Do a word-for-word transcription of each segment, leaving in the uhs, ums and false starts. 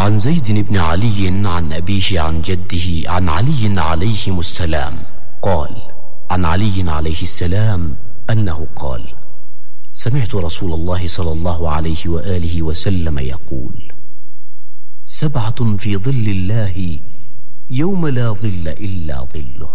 وعن زيد بن علي عن أبيه عن جده عن علي عليهم السلام قال: عن علي عليه السلام أنه قال: سمعت رسول الله صلى الله عليه وآله وسلم يقول: سبعة في ظل الله يوم لا ظل إلا ظله: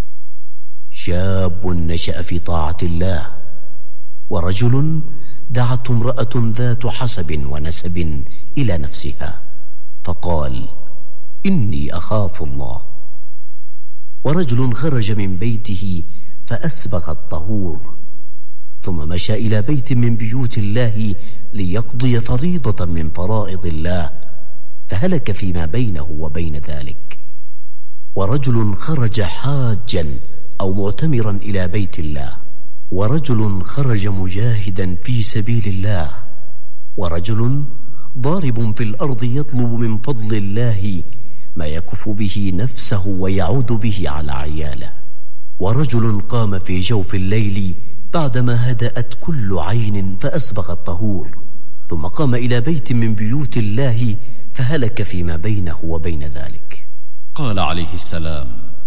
شاب نشأ في طاعة الله، ورجل دعته امرأة ذات حسب ونسب إلى نفسها فقال: إني أخاف الله، ورجل خرج من بيته فأسبغ الطهور ثم مشى إلى بيت من بيوت الله ليقضي فريضة من فرائض الله فهلك فيما بينه وبين ذلك، ورجل خرج حاجا أو معتمرا إلى بيت الله، ورجل خرج مجاهدا في سبيل الله، ورجل ضارب في الأرض يطلب من فضل الله ما يكف به نفسه ويعود به على عياله، ورجل قام في جوف الليل بعدما هدأت كل عين فأسبغ الطهور ثم قام إلى بيت من بيوت الله فهلك فيما بينه وبين ذلك. قال عليه السلام: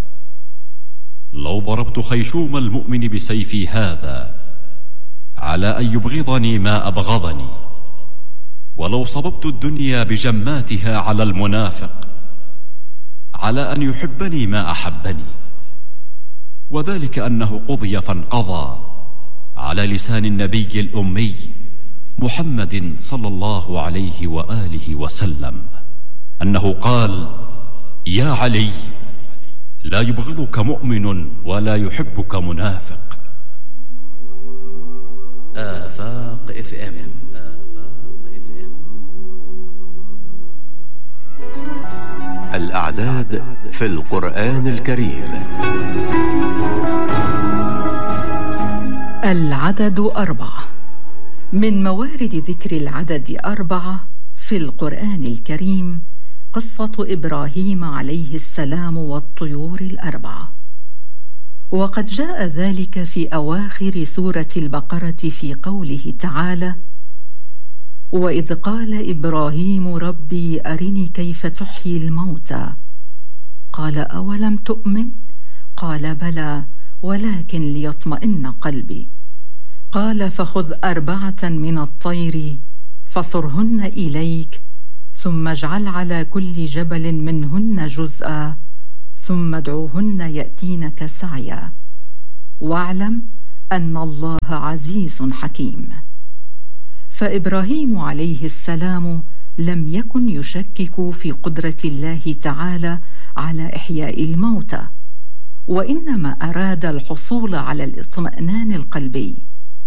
لو ضربت خيشوم المؤمن بسيفي هذا على أن يبغضني ما أبغضني، ولو صببت الدنيا بجماتها على المنافق على أن يحبني ما أحبني، وذلك أنه قضي فانقضى على لسان النبي الأمي محمد صلى الله عليه وآله وسلم أنه قال: يا علي، لا يبغضك مؤمن ولا يحبك منافق. آفاق اف ام. الأعداد في القرآن الكريم. العدد أربعة. من موارد ذكر العدد أربعة في القرآن الكريم قصة إبراهيم عليه السلام والطيور الأربعة، وقد جاء ذلك في أواخر سورة البقرة في قوله تعالى: وإذ قال إبراهيم ربي أرني كيف تحيي الموتى قال أولم تؤمن قال بلى ولكن ليطمئن قلبي قال فخذ أربعة من الطير فصرهن إليك ثم اجعل على كل جبل منهن جزءا ثم ادعوهن يأتينك سعيا واعلم أن الله عزيز حكيم. فإبراهيم عليه السلام لم يكن يشكك في قدرة الله تعالى على إحياء الموتى، وإنما أراد الحصول على الاطمئنان القلبي،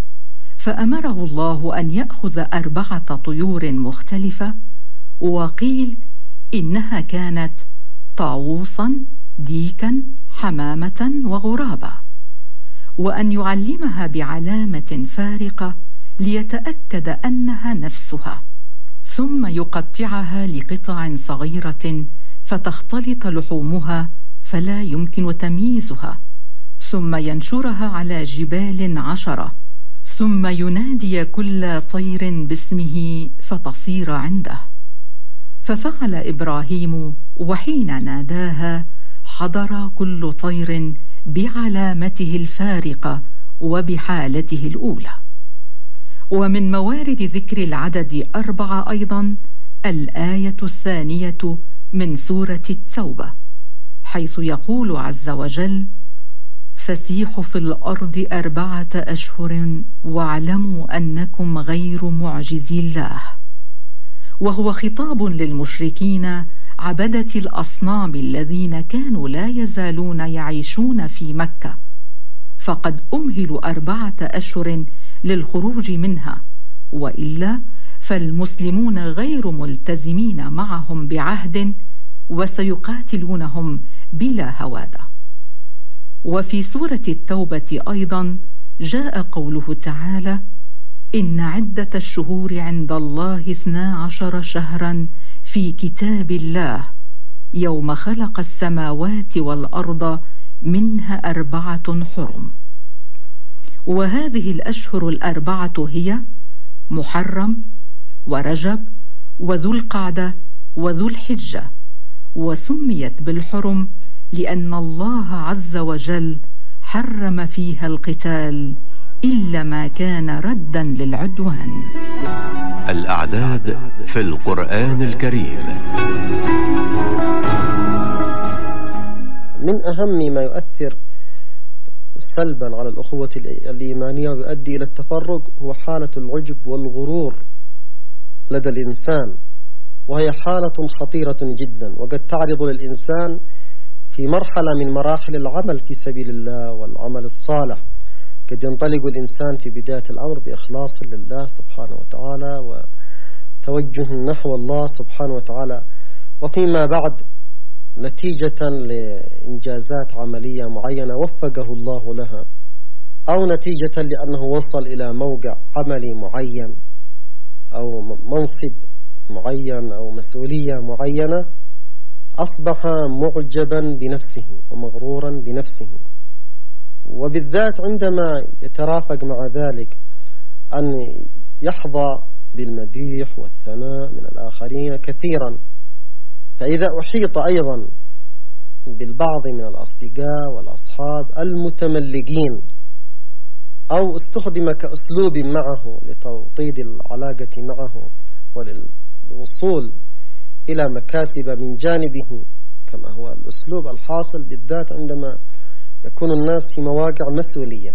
فأمره الله أن يأخذ أربعة طيور مختلفة، وقيل إنها كانت طاووسا ديكا حمامة وغرابة، وأن يعلمها بعلامة فارقة ليتأكد أنها نفسها، ثم يقطعها لقطع صغيرة فتختلط لحومها فلا يمكن تمييزها، ثم ينشرها على جبال عشرة، ثم ينادي كل طير باسمه فتصير عنده. ففعل إبراهيم، وحين ناداها حضر كل طير بعلامته الفارقة وبحالته الأولى. ومن موارد ذكر العدد أربعة أيضا الآية الثانية من سورة التوبة، حيث يقول عز وجل: فسيحوا في الأرض أربعة أشهر واعلموا أنكم غير معجزي الله، وهو خطاب للمشركين عبدة الأصنام الذين كانوا لا يزالون يعيشون في مكة، فقد أمهلوا أربعة أشهر للخروج منها، وإلا فالمسلمون غير ملتزمين معهم بعهد وسيقاتلونهم بلا هوادة. وفي سورة التوبة أيضا جاء قوله تعالى: إن عدة الشهور عند الله اثنا عشر شهرا في كتاب الله يوم خلق السماوات والأرض منها أربعة حرم. وهذه الأشهر الأربعة هي محرم ورجب وذو القعدة وذو الحجة، وسميت بالحرم لأن الله عز وجل حرم فيها القتال إلا ما كان ردا للعدوان. الأعداد في القرآن الكريم. من أهم ما يؤثر سلبا على الأخوة الإيمانية ويؤدي إلى التفرق هو حالة العجب والغرور لدى الإنسان، وهي حالة خطيرة جدا، وقد تعرض للإنسان في مرحلة من مراحل العمل في سبيل الله والعمل الصالح. قد ينطلق الإنسان في بداية الأمر بإخلاص لله سبحانه وتعالى وتوجه نحو الله سبحانه وتعالى، وفيما بعد نتيجة لإنجازات عملية معينة وفقه الله لها، أو نتيجة لأنه وصل إلى موقع عملي معين أو منصب معين أو مسؤولية معينة، أصبح معجبا بنفسه ومغرورا بنفسه، وبالذات عندما يترافق مع ذلك أن يحظى بالمديح والثناء من الآخرين كثيرا. فإذا أحيط أيضا بالبعض من الأصدقاء والأصحاب المتملقين أو استخدم كأسلوب معه لتوطيد العلاقة معه وللوصول إلى مكاسب من جانبه، كما هو الأسلوب الحاصل بالذات عندما يكون الناس في مواقع مسؤولية،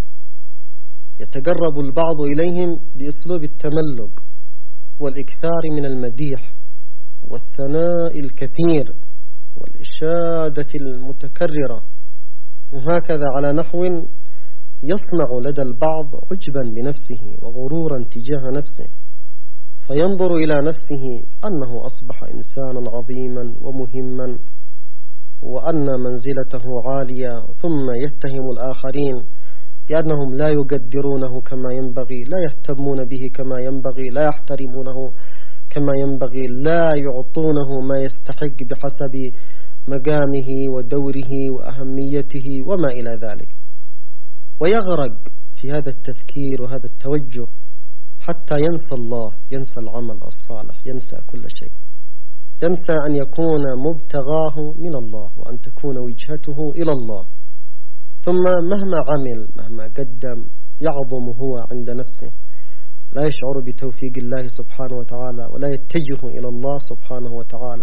يتقرب البعض إليهم بأسلوب التملق والإكثار من المديح والثناء الكثير والإشادة المتكررة، وهكذا على نحو يصنع لدى البعض عجبا بنفسه وغرورا تجاه نفسه، فينظر إلى نفسه أنه أصبح إنسانا عظيما ومهما وأن منزلته عالية، ثم يتهم الآخرين بأنهم لا يقدرونه كما ينبغي، لا يهتمون به كما ينبغي، لا يحترمونه كما ينبغي، لا يعطونه ما يستحق بحسب مقامه ودوره وأهميته وما إلى ذلك، ويغرق في هذا التفكير وهذا التوجه حتى ينسى الله، ينسى العمل الصالح، ينسى كل شيء، ينسى أن يكون مبتغاه من الله وأن تكون وجهته إلى الله. ثم مهما عمل مهما قدم يعظم هو عند نفسه، لا يشعر بتوفيق الله سبحانه وتعالى ولا يتجه إلى الله سبحانه وتعالى،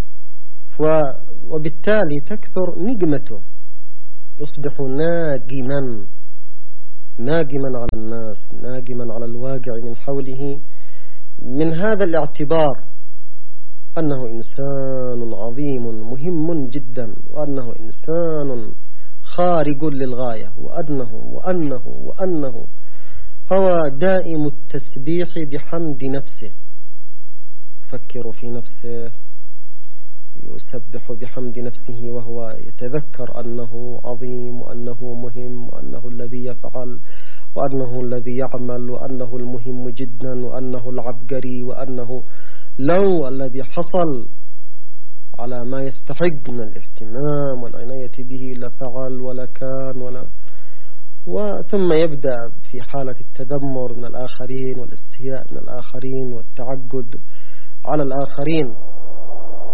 وبالتالي تكثر نقمته، يصبح ناقما ناقما على الناس، ناقما على الواقع من حوله، من هذا الاعتبار أنه إنسان عظيم مهم جدا، وأنه إنسان خارق للغاية، وأنه وأنه وأنه هو دائم التسبيح بحمد نفسه، يفكر في نفسه، يسبح بحمد نفسه وهو يتذكر أنه عظيم وأنه مهم وأنه الذي يفعل وأنه الذي يعمل وأنه المهم جدا وأنه العبقري وأنه لو الذي حصل على ما يستحق من الاهتمام والعناية به لفعل ولا كان ولا، وثم يبدأ في حالة التذمر من الآخرين والاستهياء من الآخرين والتعقد على الآخرين.